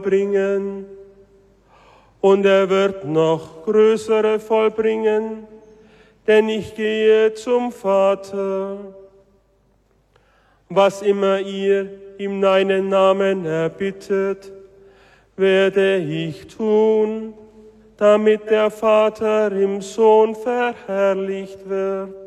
vollbringen. Und er wird noch größere vollbringen, denn ich gehe zum Vater. Was immer ihr in meinen Namen erbittet, werde ich tun, damit der Vater im Sohn verherrlicht wird.